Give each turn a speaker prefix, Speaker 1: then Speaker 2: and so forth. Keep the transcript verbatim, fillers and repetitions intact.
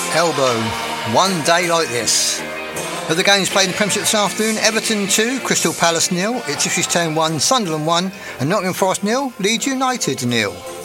Speaker 1: Elbow, One Day Like This. Of the games played in the Premiership this afternoon, Everton two, Crystal Palace nil, Ipswich Town one, Sunderland one, and Nottingham Forest nil, Leeds United nil.